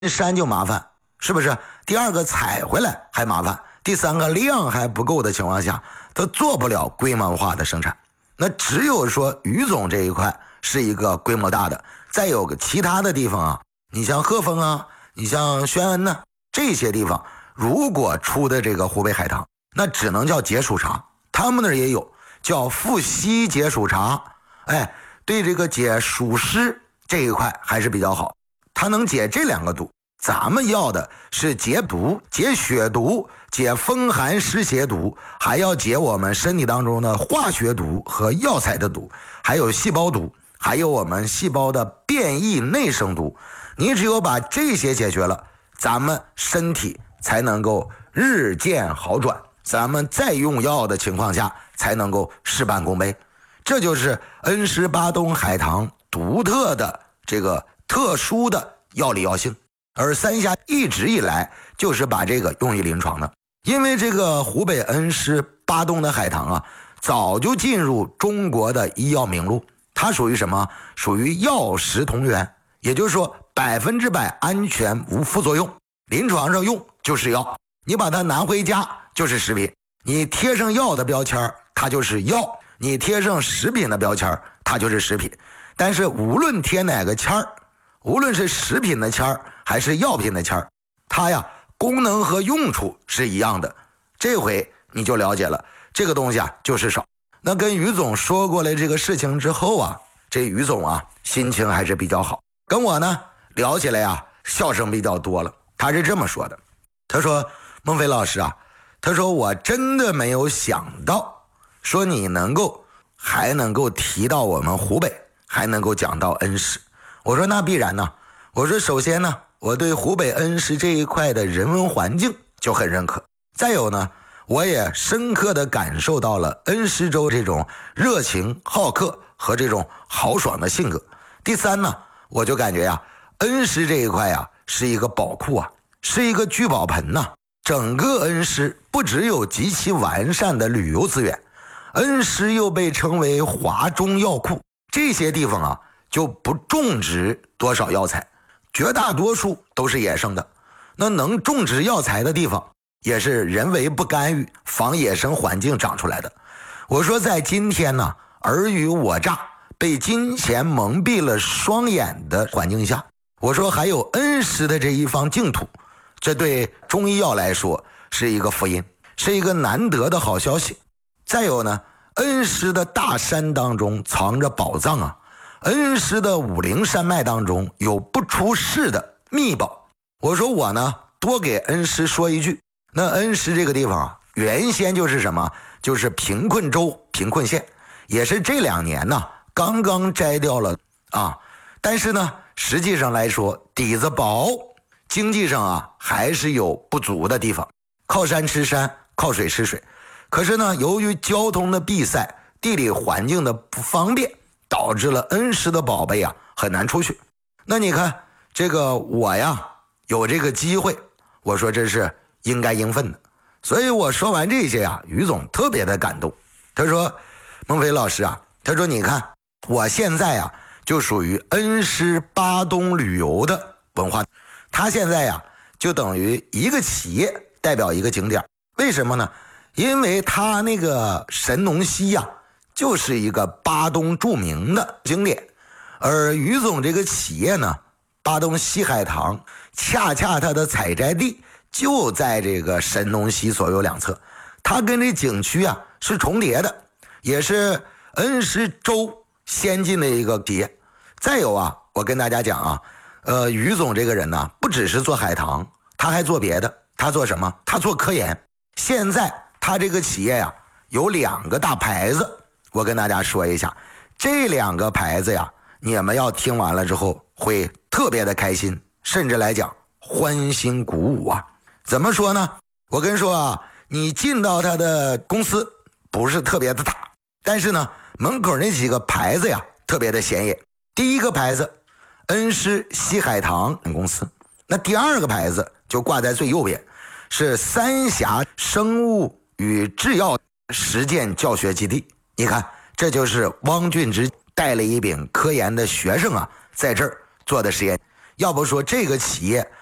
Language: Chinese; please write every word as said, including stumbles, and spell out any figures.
山就麻烦，是不是？第二个采回来还麻烦，第三个量还不够的情况下，它做不了规模化的生产。那只有说于总这一块是一个规模大的，再有个其他的地方啊，你像鹤峰啊，你像宣恩呢、啊，这些地方如果出的这个湖北海棠，那只能叫解暑茶。他们那儿也有叫富硒解暑茶，哎，对这个解暑湿这一块还是比较好，它能解这两个毒。咱们要的是解毒、解血毒、解风寒湿邪毒，还要解我们身体当中的化学毒和药材的毒，还有细胞毒，还有我们细胞的变异内生毒。你只有把这些解决了，咱们身体才能够日渐好转，咱们再用药的情况下才能够事半功倍。这就是恩施巴东海棠独特的这个特殊的药理药性。而三峡一直以来就是把这个用于临床的，因为这个湖北恩施巴东的海棠啊，早就进入中国的医药名录，它属于什么？属于药食同源，也就是说百分之百安全无副作用，临床上用就是药，你把它拿回家就是食品，你贴上药的标签它就是药，你贴上食品的标签它就是食品。但是无论贴哪个签儿，无论是食品的签儿还是药品的签儿，它呀功能和用处是一样的。这回你就了解了，这个东西啊就是少。那跟于总说过了这个事情之后啊，这于总啊心情还是比较好，跟我呢聊起来呀笑声比较多了。他是这么说的，他说孟非老师啊，他说我真的没有想到说你能够还能够提到我们湖北，还能够讲到恩施。我说那必然呢，我说首先呢，我对湖北恩施这一块的人文环境就很认可，再有呢，我也深刻的感受到了恩施州这种热情好客和这种豪爽的性格。第三呢，我就感觉呀、啊，恩施这一块呀、啊、是一个宝库啊，是一个聚宝盆呐、啊。整个恩施不只有极其完善的旅游资源，恩施又被称为华中药库，这些地方啊就不种植多少药材，绝大多数都是野生的。那能种植药材的地方也是人为不干预，防野生环境长出来的。我说在今天呢，尔虞我诈，被金钱蒙蔽了双眼的环境下，我说还有恩施的这一方净土，这对中医药来说是一个福音，是一个难得的好消息。再有呢，恩施的大山当中藏着宝藏啊，恩施的武陵山脉当中有不出世的秘宝。我说我呢多给恩施说一句，那恩施这个地方啊，原先就是什么，就是贫困州贫困县，也是这两年呢刚刚摘掉了啊，但是呢实际上来说底子薄，经济上啊还是有不足的地方，靠山吃山，靠水吃水。可是呢由于交通的闭塞，地理环境的不方便，导致了恩施的宝贝啊很难出去。那你看这个我呀有这个机会，我说这是应该应分的。所以我说完这些啊，于总特别的感动。他说孟非老师啊，他说你看我现在啊就属于恩施巴东旅游的文化，他现在呀就等于一个企业代表一个景点。为什么呢？因为他那个神农溪呀、啊就是一个巴东著名的景点，而于总这个企业呢，巴东西海棠，恰恰它的采摘地就在这个神农溪左右两侧，它跟这景区啊是重叠的，也是恩施州先进的一个企业。再有啊，我跟大家讲啊，呃，于总这个人呢，不只是做海棠，他还做别的。他做什么？他做科研。现在他这个企业呀、啊，有两个大牌子。我跟大家说一下，这两个牌子呀，你们要听完了之后会特别的开心，甚至来讲欢欣鼓舞啊。怎么说呢？我跟你说啊，你进到他的公司不是特别的大，但是呢门口那几个牌子呀特别的显眼。第一个牌子恩施西海棠公司，那第二个牌子就挂在最右边，是三峡生物与制药实践教学基地。你看，这就是汪俊之带了一柄科研的学生啊，在这儿做的实验。要不说这个企业